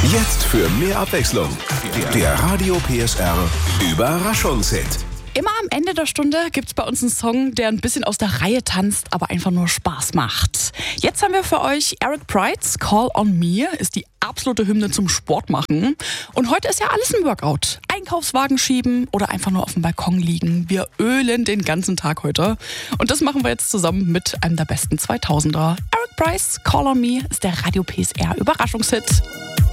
Jetzt für mehr Abwechslung. Der Radio PSR Überraschungshit. Immer am Ende der Stunde gibt's bei uns einen Song, der ein bisschen aus der Reihe tanzt, aber einfach nur Spaß macht. Jetzt haben wir für euch Eric Prydz Call on Me, ist die absolute Hymne zum Sport machen. Und heute ist ja alles ein Workout. Einkaufswagen schieben oder einfach nur auf dem Balkon liegen. Wir ölen den ganzen Tag heute. Und das machen wir jetzt zusammen mit einem der besten 2000er. Eric Prydz Call on Me ist der Radio PSR Überraschungshit.